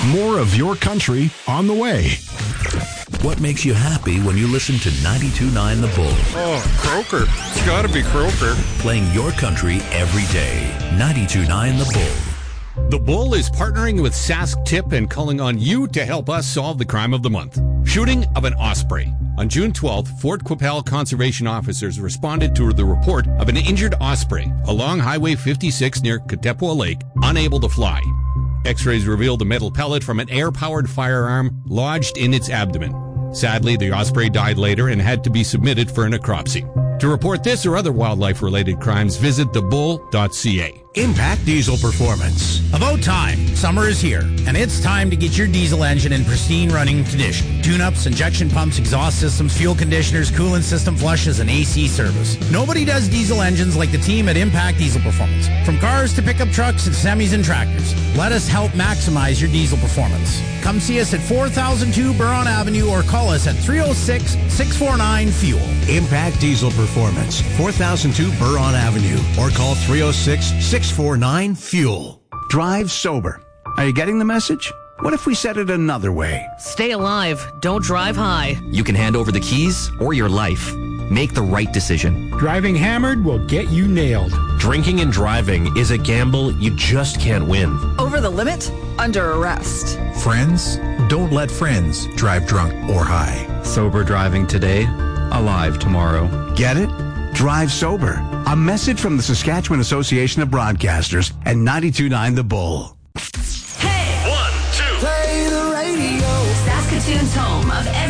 More of your country on the way. What makes you happy when you listen to 92.9 The Bull? Oh, Croker. It's got to be Croker. Playing your country every day. 92.9 The Bull. The Bull is partnering with Sask Tip and calling on you to help us solve the crime of the month. Shooting of an osprey. On June 12th, Fort Qu'Appelle conservation officers responded to the report of an injured osprey along Highway 56 near Katepwa Lake, unable to fly. X-rays revealed a metal pellet from an air-powered firearm lodged in its abdomen. Sadly, the osprey died later and had to be submitted for a necropsy. To report this or other wildlife-related crimes, visit thebull.ca. Impact Diesel Performance. About time. Summer is here, and it's time to get your diesel engine in pristine running condition. Tune-ups, injection pumps, exhaust systems, fuel conditioners, coolant system flushes, and AC service. Nobody does diesel engines like the team at Impact Diesel Performance. From cars to pickup trucks to semis and tractors, let us help maximize your diesel performance. Come see us at 4002 Buron Avenue or call us at 306-649-FUEL. Impact Diesel Performance, 4002 Buron Avenue, or call 306-649-FUEL. Drive sober. Are you getting the message? What if we said it another way? Stay alive. Don't drive high. You can hand over the keys or your life. Make the right decision. Driving hammered will get you nailed. Drinking and driving is a gamble you just can't win. Over the limit? Under arrest. Friends, don't let friends drive drunk or high. Sober driving today, alive tomorrow. Get it? Drive sober. A message from the Saskatchewan Association of Broadcasters and 92.9 The Bull. Hey! 1, 2. Play the radio. Saskatoon's home of